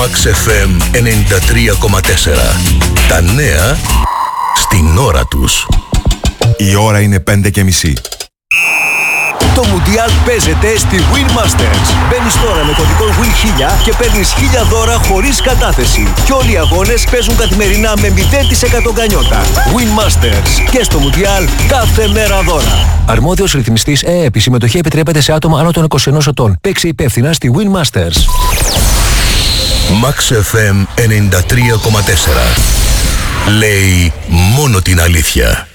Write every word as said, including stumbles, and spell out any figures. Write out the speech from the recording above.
Max εφ εμ ενενήντα τρία κόμμα τέσσερα. Τα νέα στην ώρα τους. Η ώρα είναι πέντε και μισή. Το Μουντιάλ παίζεται στη Win Masters. Μπαίνεις τώρα με κωδικό Win χίλια και παίρνεις χίλια δώρα χωρίς κατάθεση. Και όλοι οι αγώνες παίζουν καθημερινά με μηδέν τοις εκατό γκανιότα. Win Masters. Και στο Μουντιάλ κάθε μέρα δώρα. Αρμόδιος ρυθμιστής ΕΕΠ. Η συμμετοχή επιτρέπεται σε άτομα άνω των είκοσι ενός ετών. Παίξε υπεύθυνα στη Win Masters. Max εφ εμ ενενήντα τρία κόμμα τέσσερα. Λέει μόνο την αλήθεια.